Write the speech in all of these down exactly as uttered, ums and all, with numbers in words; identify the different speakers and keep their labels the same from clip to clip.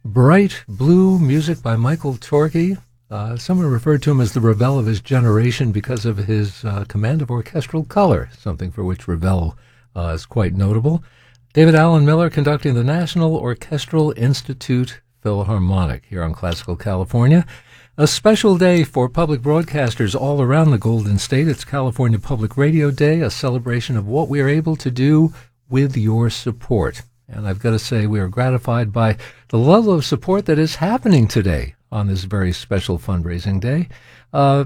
Speaker 1: Bright Blue music by Michael Torke. Uh, someone referred to him as the Ravel of his generation because of his uh, command of orchestral color, something for which Ravel uh, is quite notable. David Allen Miller conducting the National Orchestral Institute Philharmonic here on Classical California. A special day for public broadcasters all around the Golden State. It's California Public Radio Day, a celebration of what we are able to do with your support. And I've got to say, we are gratified by the level of support that is happening today on this very special fundraising day. Uh,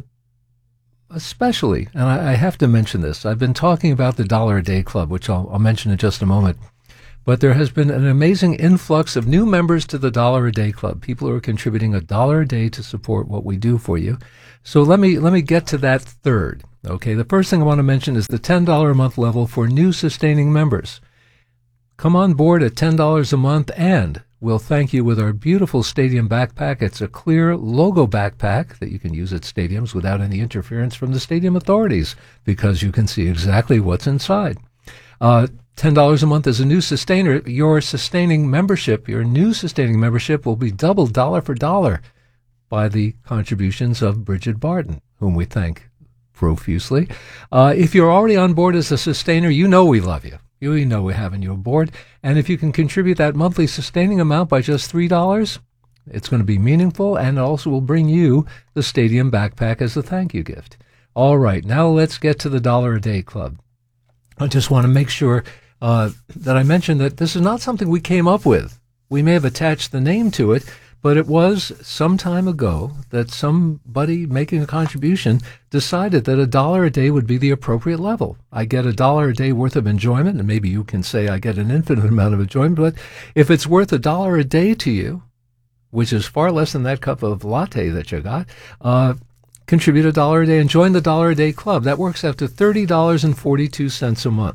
Speaker 1: especially, and I, I have to mention this, I've been talking about the Dollar a Day Club, which I'll, I'll mention in just a moment. But there has been an amazing influx of new members to the Dollar a Day Club. People who are contributing a dollar a day to support what we do for you. So let me let me get to that third. Okay, the first thing I want to mention is the ten dollars a month level for new sustaining members. Come on board at ten dollars a month, and we'll thank you with our beautiful stadium backpack. It's a clear logo backpack that you can use at stadiums without any interference from the stadium authorities, because you can see exactly what's inside. Uh, ten dollars a month as a new sustainer. Your sustaining membership, your new sustaining membership will be doubled dollar for dollar by the contributions of Bridget Barton, whom we thank profusely. Uh, if you're already on board as a sustainer, you know we love you. You know we're having you aboard. And if you can contribute that monthly sustaining amount by just three dollars, it's going to be meaningful, and it also will bring you the stadium backpack as a thank you gift. All right, now let's get to the Dollar a Day Club. I just want to make sure uh, that I mention that this is not something we came up with. We may have attached the name to it, but it was some time ago that somebody making a contribution decided that a dollar a day would be the appropriate level. I get a dollar a day worth of enjoyment, and maybe you can say I get an infinite amount of enjoyment, but if it's worth a dollar a day to you, which is far less than that cup of latte that you got, uh, contribute a dollar a day and join the Dollar a Day Club. That works out to thirty dollars and forty-two cents a month.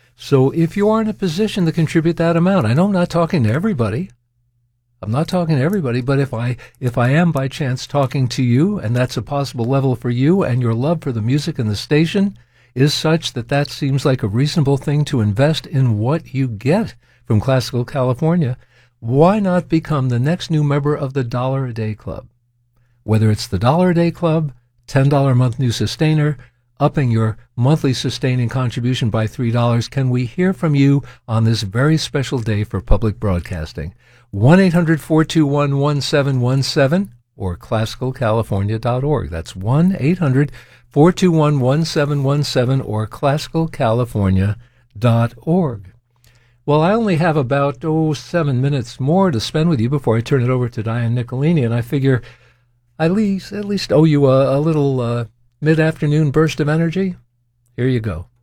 Speaker 1: So if you are in a position to contribute that amount, I know I'm not talking to everybody. I'm not talking to everybody, but if I if I am by chance talking to you, and that's a possible level for you, and your love for the music and the station is such that that seems like a reasonable thing to invest in what you get from Classical California, why not become the next new member of the Dollar a Day Club? Whether it's the Dollar a Day Club, ten dollars a month new sustainer, upping your monthly sustaining contribution by three dollars, can we hear from you on this very special day for public broadcasting? one eight hundred four two one one seven one seven or classical california dot org. That's one eight hundred four two one one seven one seven or classical california dot org. Well, I only have about, oh, seven minutes more to spend with you before I turn it over to Diane Nicolini, and I figure I at least, at least owe you a, a little uh, mid-afternoon burst of energy. Here you go.